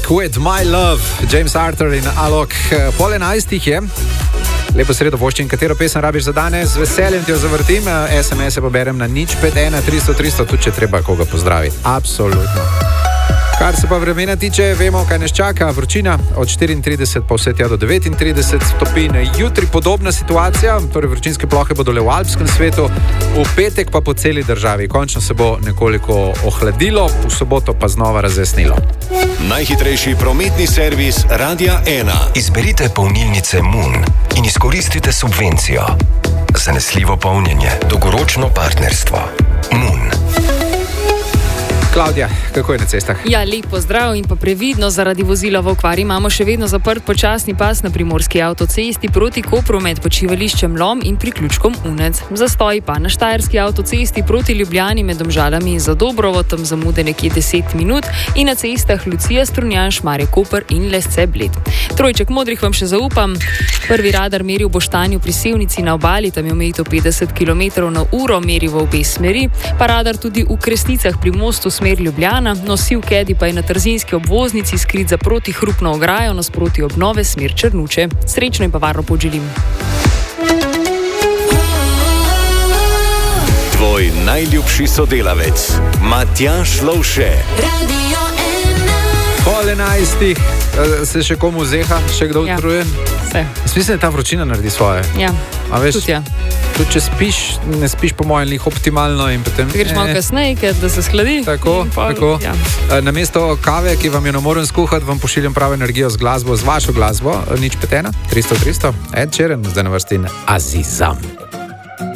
With My Love, James Arthur in Alok. 10:30 je. Lepo sredo voščin, katero pesem rabiš za danes, z veseljem ti jo zavrtim, SMS-e poberem na 051 300 300, tudi če treba koga pozdraviti. Absolutno. Kar se pa vremena tiče, vemo, kaj nas čaka. Vročina od 34 pa vse tja do 39 stopinj. Jutri podobna situacija, torej vročinske plohe bodo le v alpskem svetu, v petek pa po celi državi. Končno se bo nekoliko ohladilo, v soboto pa znova razjasnilo. Najhitrejši prometni servis Radia 1. Izberite polnilnice Moon in izkoristite subvencijo. Zanesljivo polnjenje, dolgoročno partnerstvo. Moon. Klavdija, kako je na cestah? Ja, lep pozdrav in pa previdno, zaradi vozila v okvari imamo še vedno zaprt počasni pas na primorski avtocesti proti Kopru med počivališčem Lom in priključkom Unec. Zastoji pa na štajerski avtocesti proti Ljubljani med Domžalami in Zadobrovo, tam zamude nekje 10 minut, in na cestah Lucija, Strunjan, Šmarje, Koper in Lesce, Bled. Trojček modrih vam še zaupam. Prvi radar meri v Boštanju pri Sevnici na obali, tam je omejitev 50 km/h, meri v obe smeri, pa radar tudi v Kresnicah pri mostu smer Ljubljana, nosil Kedi pa je na Trzinski obvoznici skrit za protihrupno ograjo nasproti obnove smer Črnuče. Srečno in pa varno pot želim. Tvoj najljubši sodelavec Matjaž Lovše. Radio 10:30, se še komu zeha, še kdo utrujen? Vse. Mislim, da ta vročina naredi svoje. Ja, a veš, tudi ja. Tudi če spiš, ne spiš po mojem lih optimalno in potem... Greš malo kasneje, da se shladi. Tako. Ja. Namesto kave, ki vam jo ne morem skuhati, vam pošiljam pravo energijo z glasbo, z vašo glasbo, 051 300 300, Ed Sheeran, zdaj na vrsti Azizam.